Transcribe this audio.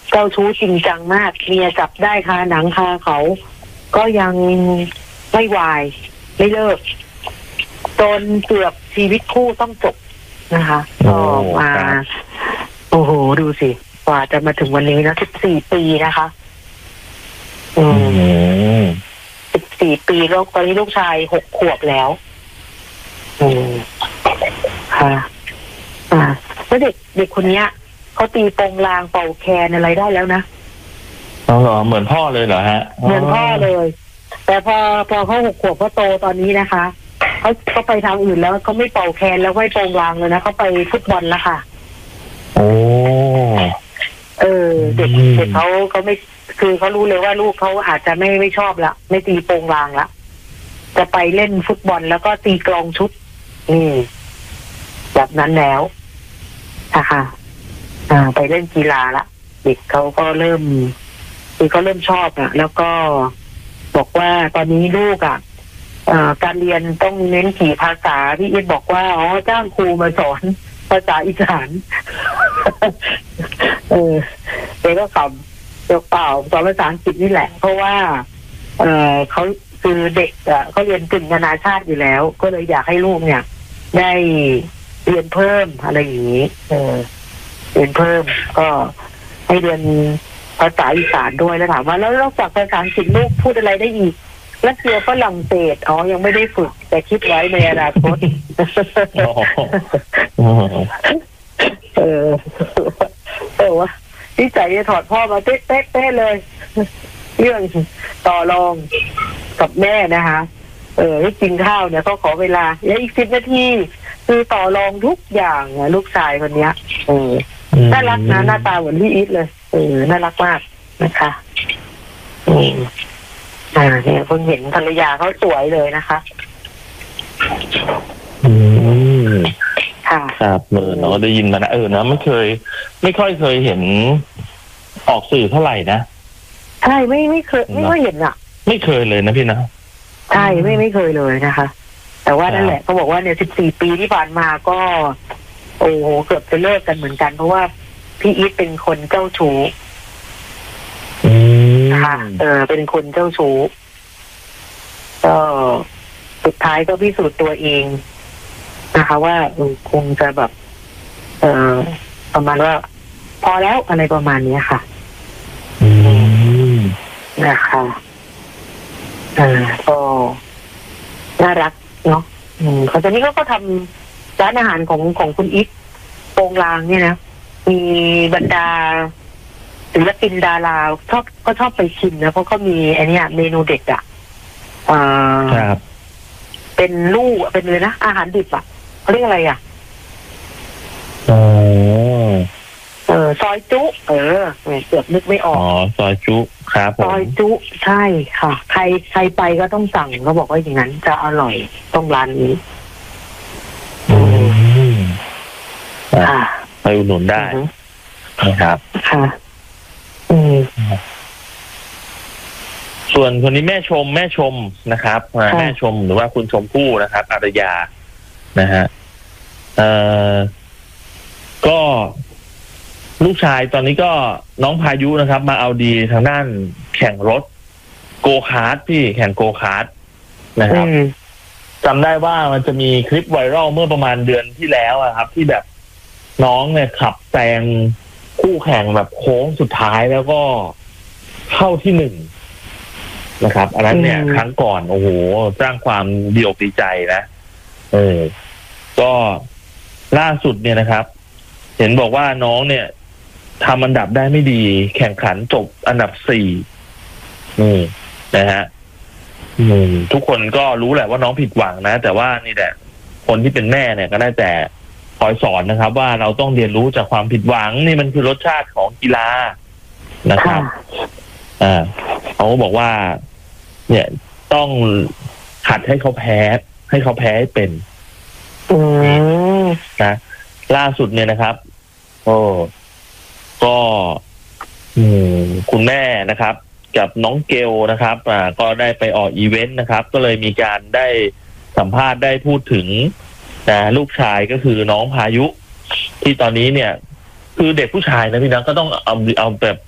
เจ้าชู้จริงจังมากเมียจับได้คาหนังคาเขาก็ยังไม่วายไม่เลิกจนเกือบชีวิตคู่ต้องจบนะคะก็มาโอ้โหดูสิกว่าจะมาถึงวันนี้นะ14 ปีนะคะ14 ปีแล้วตอนนี้ลูกชาย6 ขวบแล้วค่ะแล้วเด็กคนนี้เขาตีโปงลางเป่าแคนอะไรได้แล้วนะเหรอเหมือนพ่อเลยเหรอฮะเหมือนพ่อเลยแต่พอเขา6 ขวบเขาโตตอนนี้นะคะเขาไปทางอื่นแล้วเขาไม่เป่าแคนแล้วไม่โปงลางเลยนะเขาไปฟุตบอลแล้วค่ะโอ้เด็กเขาไม่คือเขารู้เลยว่าลูกเขาอาจจะไม่ชอบละไม่ตีโปงลางละจะไปเล่นฟุตบอลแล้วก็ตีกลองชุดแบบนั้นแล้วนะคะไปเล่นกีฬาละเด็กเขาก็เริ่มชอบอ่ะแล้วก็บอกว่าตอนนี้ลูกการเรียนต้องเน้นกี่ภาษาพี่อิทบอกว่าจ้างครูมาสอนภาษาอีสานเด็กก็ขำเปล่าสอนภาษาอังกฤษนี่แหละเพราะว่าเขาคือเด็กเขาเรียนกึ่งนานาชาติอยู่แล้วก็เลยอยากให้ลูกเนี่ยได้เรียนเพิ่มอะไรอย่างนี้เรียนเพิ่มก็ให้เรียนภาษาอีสานด้วยแล้วถามว่าแล้วนอกจากภาษาอังกฤษลูกพูดอะไรได้อีกรัสเซียฝรั่งเศสยังไม่ได้ฝึกแต่คิดไว้ในอนาคตว่าที่ใจจะถอดพ่อมาเป๊ะเลยเรื่องต่อรองกับแม่นะคะให้กินข้าวเนี่ยก็ขอเวลาอีก10 นาทีคือต่อรองทุกอย่างลูกชายคนนี้น่ารักนะหน้าตาเหมือนพี่อีทเลยน่ารักมากนะคะเนี่ยเพิ่งเห็นภรรยาเขาสวยเลยนะคะค่ะครับเนาะได้ยินมานะนะไม่ค่อยเคยเห็นออกสื่อเท่าไหร่นะใช่ไม่เคยไม่ค่อยเห็นอ่ะไม่เคยเลยนะพี่นะใช่ไม่เคยเลยนะคะแต่ว่านั่นแหละเขาบอกว่าเนี่ย14 ปีที่ผ่านมาก็โอ้โหเกือบจะเลิกกันเหมือนกันเพราะว่าพี่อีทเป็นคนเจ้าชู้ค่ะเป็นคนเจ้าชู้ก็สุดท้ายก็พิสูจน์ตัวเองนะคะว่าคงจะแบบประมาณว่าพอแล้วอะไรประมาณนี้ค่ะนะคะก็น่ารักเนาะเขาตอนนี้ก็ทำร้านอาหารของคุณอีทโปงลางเนี่ยนะมีบรรดาศิลปินดาราชอบไปชิมนะเพราะเขามีอันนี้เมนูเด็ดครับเป็นลูกเป็นเลยนะอาหารดิบเขาเรียกอะไรซอยจุเกือบนึกไม่ออกซอยจุครับซอยจุใช่ค่ะใครไปก็ต้องสั่งเขาบอกว่าอย่างนั้นจะอร่อยต้องร้านนี้ไปอุดหนุนได้นะครับค่ะส่วนคนนี้แม่ชมนะครับแม่ชมหรือว่าคุณชมพู่นะครับอารยานะฮะก็ลูกชายตอนนี้ก็น้องพายุนะครับมาเอาดีทางด้านแข่งรถโกคาร์ทพี่แข่งโกคาร์ทนะครับจำได้ว่ามันจะมีคลิปไวรัลเมื่อประมาณเดือนที่แล้วครับที่แบบน้องเนี่ยขับแซงคู่แข่งแบบโค้งสุดท้ายแล้วก็เข้าที่1นะครับอันนั้นเนี่ยครั้งก่อนโอ้โหสร้างความดีอกดีใจนะก็ล่าสุดเนี่ยนะครับเห็นบอกว่าน้องเนี่ยทำอันดับได้ไม่ดีแข่งขันจบอันดับ4นะฮะทุกคนก็รู้แหละว่าน้องผิดหวังนะแต่ว่านี่แหละคนที่เป็นแม่เนี่ยก็ได้แต่คอยสอนนะครับว่าเราต้องเรียนรู้จากความผิดหวังนี่มันคือรสชาติของกีฬานะครับเขาบอกว่าเนี่ยต้องหัดให้เขาแพ้ให้เป็นนะล่าสุดเนี่ยนะครับก็คุณแม่นะครับกับน้องเกลนะครับก็ได้ไปออกอีเวนต์นะครับก็เลยมีการได้สัมภาษณ์ได้พูดถึงลูกชายก็คือน้องพายุที่ตอนนี้เนี่ยคือเด็กผู้ชายนะพี่นะก็ต้องเอาแบบ